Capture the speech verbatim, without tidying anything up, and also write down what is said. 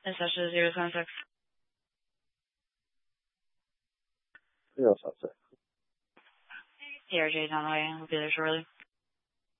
Especially zero seven six. zero seven six. C R J's on the way. We'll be there shortly.